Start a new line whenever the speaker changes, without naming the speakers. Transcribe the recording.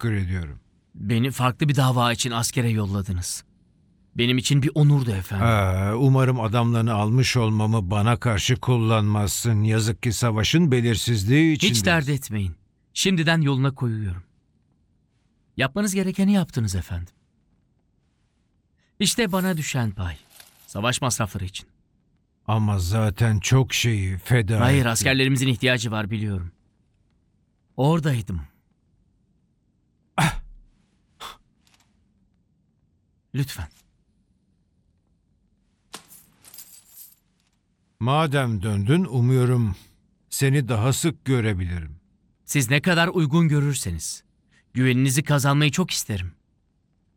teşekkür ediyorum.
Beni farklı bir dava için askere yolladınız. Benim için bir onurdu efendim.
Umarım adamlarını almış olmamı bana karşı kullanmazsın. Yazık ki savaşın belirsizliği içindeyiz.
Hiç dert etmeyin. Şimdiden yoluna koyuyorum. Yapmanız gerekeni yaptınız efendim. İşte bana düşen pay. Savaş masrafları için.
Ama zaten çok şeyi feda
Hayır,
ettim.
askerlerimizin ihtiyacı var biliyorum. Oradaydım. Lütfen.
Madem döndün, umuyorum seni daha sık görebilirim.
Siz ne kadar uygun görürseniz. Güveninizi kazanmayı çok isterim.